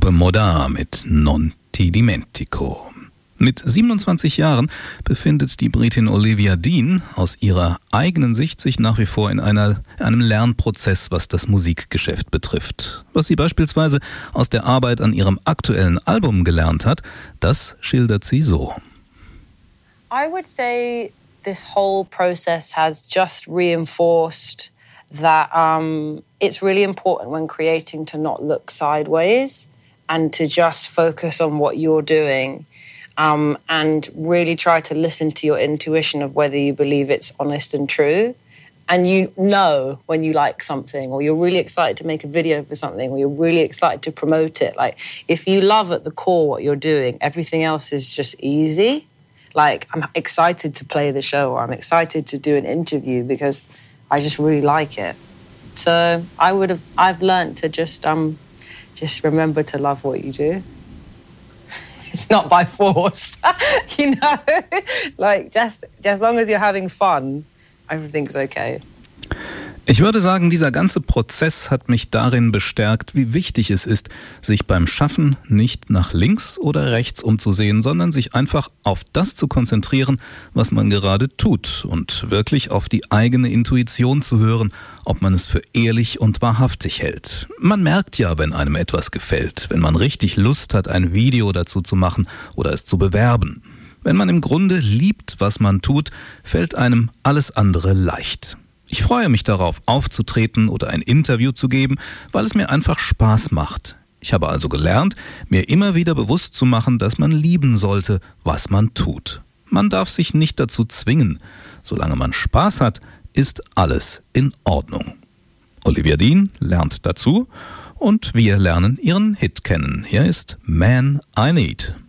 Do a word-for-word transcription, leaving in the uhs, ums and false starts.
Gruppe Modà mit Non ti dimentico. Mit siebenundzwanzig Jahren befindet die Britin Olivia Dean aus ihrer eigenen Sicht sich nach wie vor in einer, einem Lernprozess, was das Musikgeschäft betrifft. Was sie beispielsweise aus der Arbeit an ihrem aktuellen Album gelernt hat, das schildert sie so. I would say this whole process has just reinforced that um, it's really important when creating to not look sideways and to just focus on what you're doing. Um, and really try to listen to your intuition of whether you believe it's honest and true. And you know when you like something, or you're really excited to make a video for something, or you're really excited to promote it. Like, if you love at the core what you're doing, everything else is just easy. Like, I'm excited to play the show, or I'm excited to do an interview because I just really like it. So I would have, I've learned to just, um, just remember to love what you do. It's not by force, you know? Like, just, just as long as you're having fun, everything's okay. Ich würde sagen, dieser ganze Prozess hat mich darin bestärkt, wie wichtig es ist, sich beim Schaffen nicht nach links oder rechts umzusehen, sondern sich einfach auf das zu konzentrieren, was man gerade tut und wirklich auf die eigene Intuition zu hören, ob man es für ehrlich und wahrhaftig hält. Man merkt ja, wenn einem etwas gefällt, wenn man richtig Lust hat, ein Video dazu zu machen oder es zu bewerben. Wenn man im Grunde liebt, was man tut, fällt einem alles andere leicht. Ich freue mich darauf, aufzutreten oder ein Interview zu geben, weil es mir einfach Spaß macht. Ich habe also gelernt, mir immer wieder bewusst zu machen, dass man lieben sollte, was man tut. Man darf sich nicht dazu zwingen. Solange man Spaß hat, ist alles in Ordnung. Olivia Dean lernt dazu und wir lernen ihren Hit kennen. Hier ist Man I Need.